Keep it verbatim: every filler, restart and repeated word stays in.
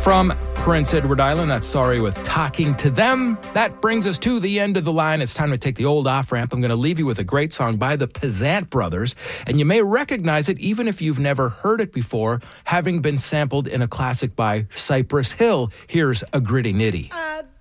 From Prince Edward Island, that's Sorry with Talking to Them. That brings us to the end of the line. It's time to take the old off-ramp. I'm going to leave you with a great song by the Pizzant Brothers, and you may recognize it even if you've never heard it before, having been sampled in a classic by Cypress Hill. Here's A Gritty Nitty. Uh,